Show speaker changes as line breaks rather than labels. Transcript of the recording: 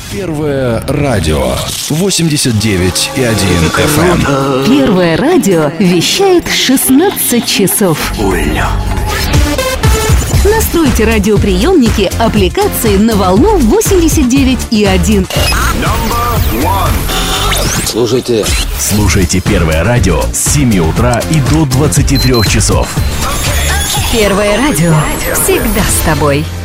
Первое радио 89,1 FM.
Первое радио вещает 16 часов. Настройте радиоприемники аппликации на волну 89,1.
Слушайте Первое радио с 7 утра и до 23 часов.
Первое радио всегда с тобой.